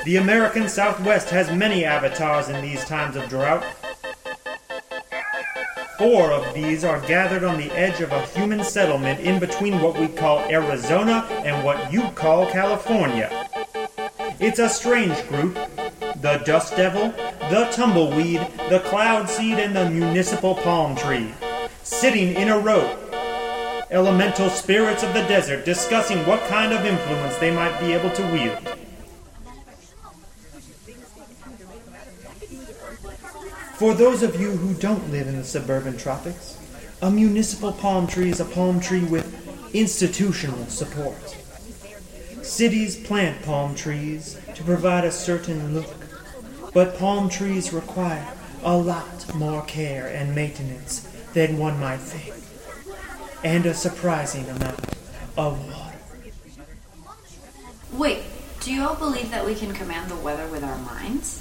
The American Southwest has many avatars in these times of drought. 4 of these are gathered on the edge of a human settlement in between what we call Arizona and what you call California. It's a strange group. The dust devil, the tumbleweed, the cloud seed, and the municipal palm tree. Sitting in a row. Elemental spirits of the desert discussing what kind of influence they might be able to wield. For those of you who don't live in the suburban tropics, a municipal palm tree is a palm tree with institutional support. Cities plant palm trees to provide a certain look, but palm trees require a lot more care and maintenance than one might think, and a surprising amount of water. Wait, do you all believe that we can command the weather with our minds?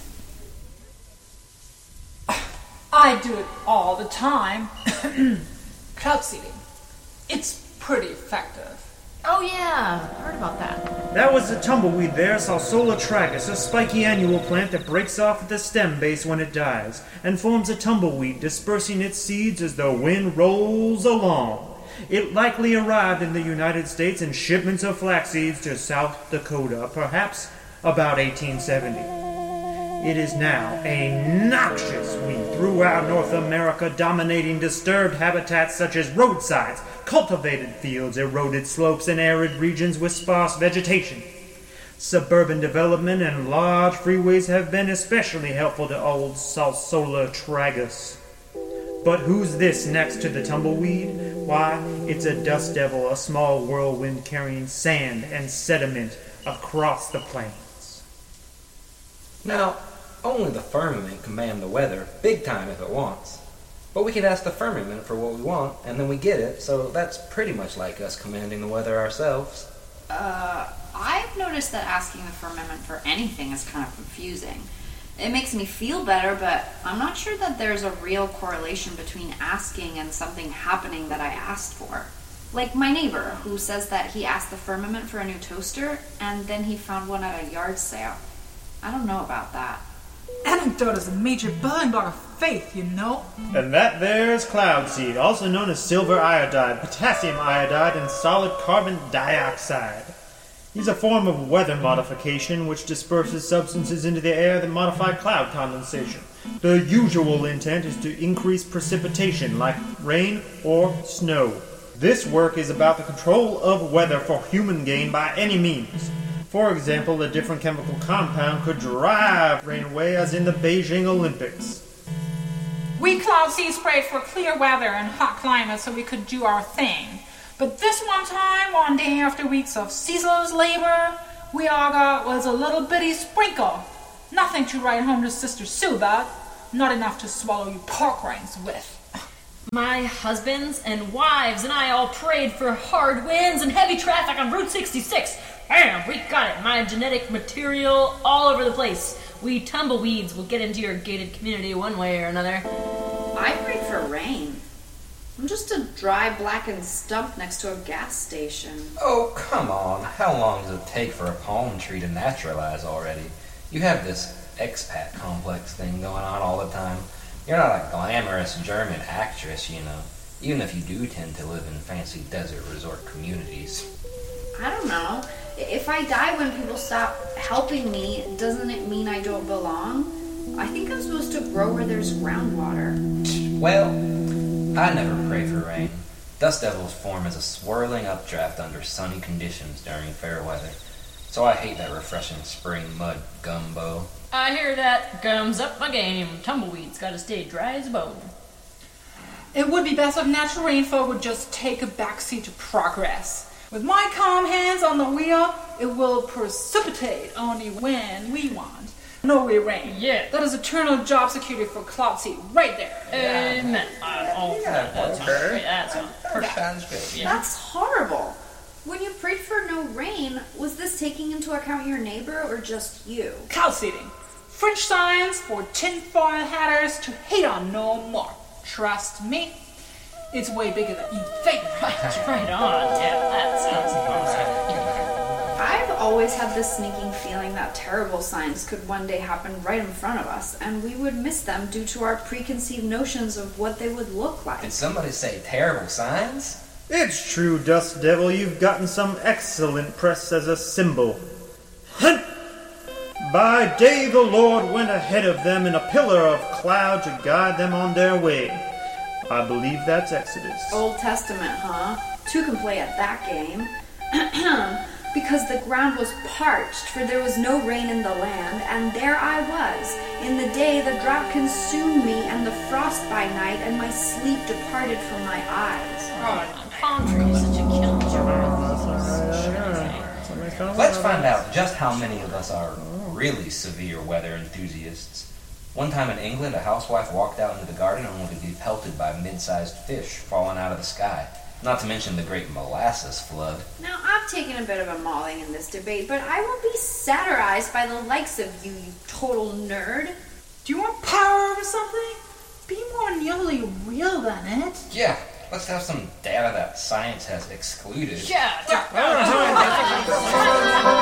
I do it all the time. Cloud seeding. It's pretty effective. Oh yeah, heard about that. That was the tumbleweed there, Salsola tragus, a spiky annual plant that breaks off at the stem base when it dies, and forms a tumbleweed, dispersing its seeds as the wind rolls along. It likely arrived in the United States in shipments of flax seeds to South Dakota, perhaps about 1870. It is now a noxious weed throughout North America, dominating disturbed habitats such as roadsides, cultivated fields, eroded slopes, and arid regions with sparse vegetation. Suburban development and large freeways have been especially helpful to old Salsola tragus. But who's this next to the tumbleweed? Why, it's a dust devil, a small whirlwind carrying sand and sediment across the plains. Now, only the firmament can command the weather, big time if it wants. But we could ask the firmament for what we want, and then we get it, so that's pretty much like us commanding the weather ourselves. I've noticed that asking the firmament for anything is kind of confusing. It makes me feel better, but I'm not sure that there's a real correlation between asking and something happening that I asked for. Like my neighbor, who says that he asked the firmament for a new toaster, and then he found one at a yard sale. I don't know about that. Anecdote is a major building block of faith, you know? And that there's cloud seed, also known as silver iodide, potassium iodide, and solid carbon dioxide. He's a form of weather modification which disperses substances into the air that modify cloud condensation. The usual intent is to increase precipitation, like rain or snow. This work is about the control of weather for human gain by any means. For example, a different chemical compound could drive rain away, as in the Beijing Olympics. We cloud seed sprayed for clear weather and hot climate so we could do our thing. But this one day after weeks of ceaseless labor, we all got was a little bitty sprinkle. Nothing to write home to Sister Sue about. Not enough to swallow you pork rinds with. My husbands and wives and I all prayed for hard winds and heavy traffic on Route 66. Bam! We got it. My genetic material all over the place. We tumbleweeds will get into your gated community one way or another. I prayed for rain. I'm just a dry, blackened stump next to a gas station. Oh, come on. How long does it take for a palm tree to naturalize already? You have this expat complex thing going on all the time. You're not a glamorous German actress, you know, even if you do tend to live in fancy desert resort communities. I don't know. If I die when people stop helping me, doesn't it mean I don't belong? I think I'm supposed to grow where there's groundwater. Well, I never pray for rain. Dust devils form as a swirling updraft under sunny conditions during fair weather. So I hate that refreshing spring mud gumbo. I hear that. Gums up my game. Tumbleweeds gotta stay dry as a bone. It would be best if natural rainfall would just take a backseat to progress. With my calm hands on the wheel, it will precipitate only when we want. No way rain. Yeah. That is eternal job security for cloud seed right there. Amen. That sounds great. That sounds perfect. Sounds good. Yeah. That's horrible. When you prayed for no rain, was this taking into account your neighbor or just you? Cloud seeding. French science for tinfoil hatters to hate on no more. Trust me, it's way bigger than you think. Right on. Yeah, that sounds awesome. I've always had this sneaking feeling that terrible signs could one day happen right in front of us, and we would miss them due to our preconceived notions of what they would look like. Did somebody say terrible signs? It's true, Dust Devil, you've gotten some excellent press as a symbol. Hunt! By day the Lord went ahead of them in a pillar of cloud to guide them on their way. I believe that's Exodus. Old Testament, huh? Two can play at that game. Because the ground was parched, for there was no rain in the land, and there I was. In the day the drought consumed me, and the frost by night, and my sleep departed from my eyes. Palm tree is such a killjoy. Let's find out just how many of us are really severe weather enthusiasts. One time in England, a housewife walked out into the garden only to be pelted by mid-sized fish falling out of the sky. Not to mention the great molasses flood. Now, I've taken a bit of a mauling in this debate, but I won't be satirized by the likes of you, you total nerd. Do you want power over something? Be more nearly real than it. Yeah, let's have some data that science has excluded. Yeah.